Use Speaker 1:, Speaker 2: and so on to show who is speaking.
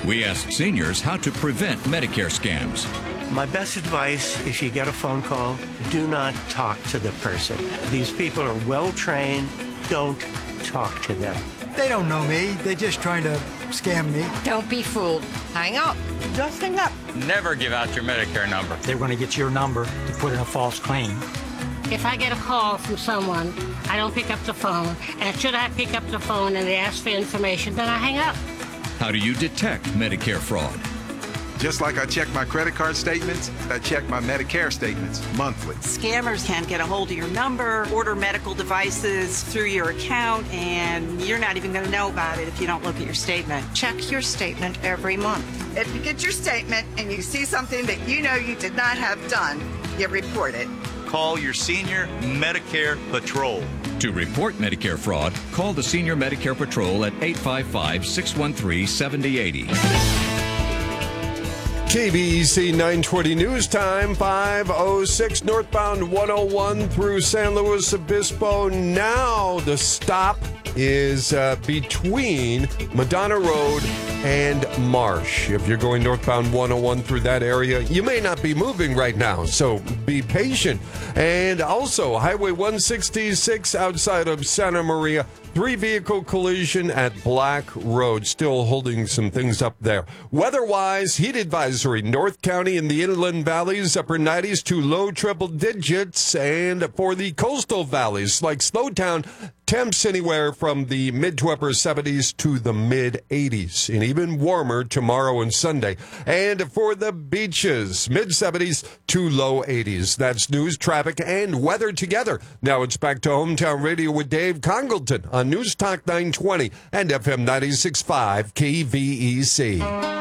Speaker 1: We ask seniors how to prevent Medicare scams.
Speaker 2: My best advice, if you get a phone call, do not talk to the person. These people are well trained. Don't talk to them.
Speaker 3: They don't know me. They're just trying to scam me.
Speaker 4: Don't be fooled. Hang up. Just hang up.
Speaker 5: Never give out your Medicare number.
Speaker 3: They're going to get your number to put in a false claim.
Speaker 6: If I get a call from someone, I don't pick up the phone. And should I pick up the phone and they ask for information, then I hang up.
Speaker 1: How do you detect Medicare fraud?
Speaker 7: Just like I check my credit card statements, I check my Medicare statements monthly.
Speaker 8: Scammers can get a hold of your number, order medical devices through your account, and you're not even going to know about it if you don't look at your statement.
Speaker 4: Check your statement every month.
Speaker 9: If you get your statement and you see something that you know you did not have done, you report it.
Speaker 10: Call your senior Medicare Patrol.
Speaker 1: To report Medicare fraud, call the Senior Medicare Patrol at 855-613-7080.
Speaker 11: KBEC 920 News Time, 5:06 northbound 101 through San Luis Obispo. Now the stop is between Madonna Road and Marsh. If you're going northbound 101 through that area, you may not be moving right now, so be patient. And also, Highway 166 outside of Santa Maria, 3-vehicle collision at Black Road. Still holding some things up there. Weather-wise, heat advisory. North County and the inland valleys, upper 90s to low triple digits. And for the coastal valleys, like Slowtown, temps anywhere from the mid to upper 70s to the mid 80s. And even warmer tomorrow and Sunday. And for the beaches, mid 70s to low 80s. That's news, traffic, and weather together. Now it's back to Hometown Radio with Dave Congleton on News Talk 920 and FM 96.5 KVEC.